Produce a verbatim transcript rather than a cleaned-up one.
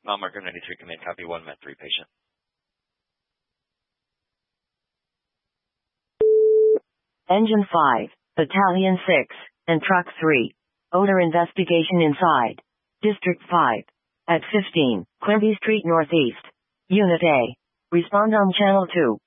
Mile marker ninety-three, command copy one, Met three patient. Engine five, Battalion six, and Truck three. Odor investigation inside. District five. At fifteen, Quimby Street Northeast. Unit A. Respond on Channel two.